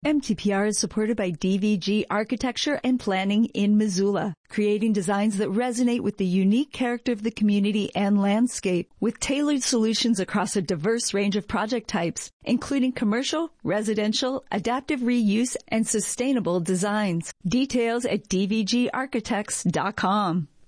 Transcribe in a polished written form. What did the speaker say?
MTPR is supported by DVG Architecture and Planning in Missoula, creating designs that resonate with the unique character of the community and landscape, with tailored solutions across a diverse range of project types, including commercial, residential, adaptive reuse, and sustainable designs. Details at dvgarchitects.com.